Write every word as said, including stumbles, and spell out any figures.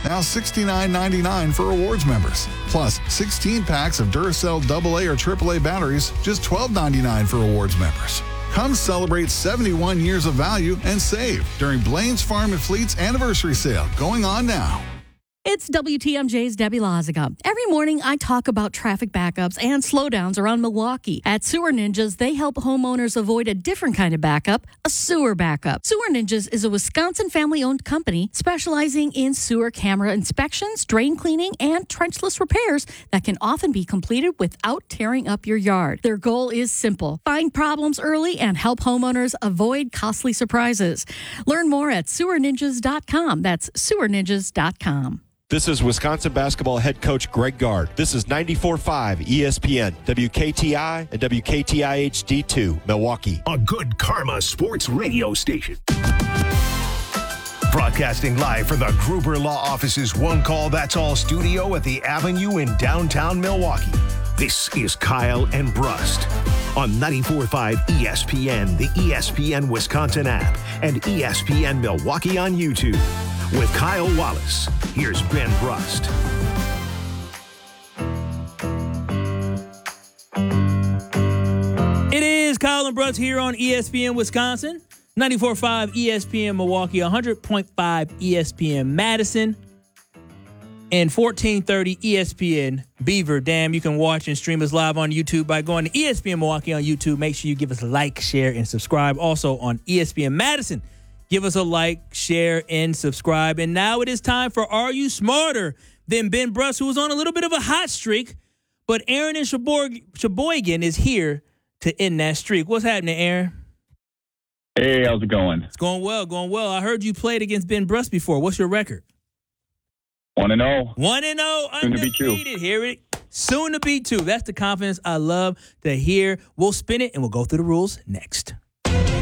now sixty-nine ninety-nine for rewards members. Plus, sixteen packs of Duracell double A or triple A batteries, just twelve ninety-nine for rewards members. Come celebrate seventy-one years of value and save during Blaine's Farm and Fleet's anniversary sale going on now. It's W T M J's Debbie Loziga. Every morning, I talk about traffic backups and slowdowns around Milwaukee. At Sewer Ninjas, they help homeowners avoid a different kind of backup, a sewer backup. Sewer Ninjas is a Wisconsin family-owned company specializing in sewer camera inspections, drain cleaning, and trenchless repairs that can often be completed without tearing up your yard. Their goal is simple: find problems early and help homeowners avoid costly surprises. Learn more at sewer ninjas dot com. That's sewer ninjas dot com. This is Wisconsin basketball head coach Greg Gard. This is ninety-four point five E S P N, W K T I, and W K T I H D two, Milwaukee. A good Karma Sports radio station. Broadcasting live from the Gruber Law Office's One Call That's All studio at the Avenue in downtown Milwaukee. This is Kyle and Brust on ninety-four point five E S P N, the E S P N Wisconsin app, and E S P N Milwaukee on YouTube. With Kyle Wallace, here's Ben Brust. It is Kyle and Brust here on E S P N Wisconsin, ninety-four point five E S P N Milwaukee, one hundred point five E S P N Madison, and fourteen thirty E S P N Beaver Dam. You can watch and stream us live on YouTube by going to E S P N Milwaukee on YouTube. Make sure you give us a like, share, and subscribe. Also on E S P N Madison, give us a like, share, and subscribe. And now it is time for Are You Smarter Than Ben Brust, who was on a little bit of a hot streak, but Aaron and Sheboygan, Sheboygan is here to end that streak. What's happening, Aaron? Hey, how's it going? It's going well, going well. I heard you played against Ben Brust before. What's your record? One and zero. One and zero, Soon to be two. undefeated. Hear it? Soon to be two. That's the confidence I love to hear. We'll spin it and we'll go through the rules next.